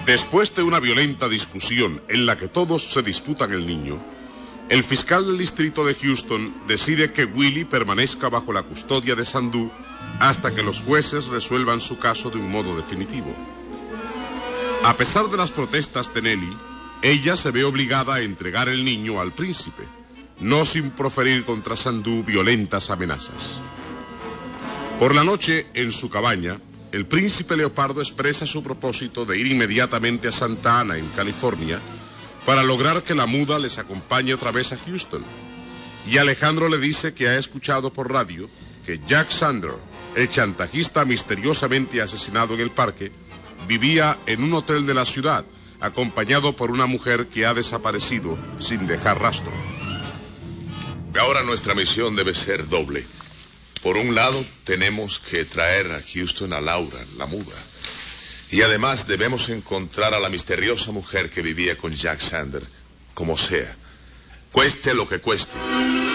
Después de una violenta discusión en la que todos se disputan el niño, el fiscal del distrito de Houston decide que Willie permanezca bajo la custodia de Sandu hasta que los jueces resuelvan su caso de un modo definitivo. A pesar de las protestas de Nellie, ella se ve obligada a entregar el niño al príncipe, no sin proferir contra Sandu violentas amenazas. Por la noche, en su cabaña, el príncipe Leopardo expresa su propósito de ir inmediatamente a Santa Ana, en California, para lograr que la muda les acompañe otra vez a Houston. Y Alejandro le dice que ha escuchado por radio que Jack Sander, el chantajista misteriosamente asesinado en el parque, vivía en un hotel de la ciudad, acompañado por una mujer que ha desaparecido sin dejar rastro. Ahora nuestra misión debe ser doble. Por un lado, tenemos que traer a Houston a Laura, la muda. Y además debemos encontrar a la misteriosa mujer que vivía con Jack Sander, como sea. Cueste lo que cueste.